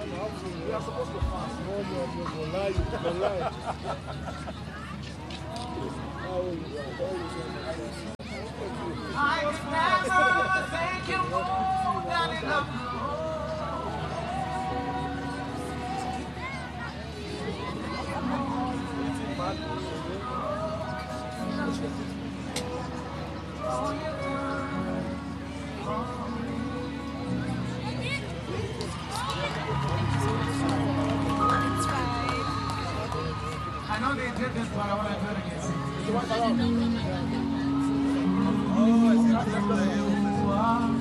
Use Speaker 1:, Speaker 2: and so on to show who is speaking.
Speaker 1: We are supposed to fast. No, lie. I can never thank you more than enough. I know they did this, but I want to do it again. Oh, it's not just the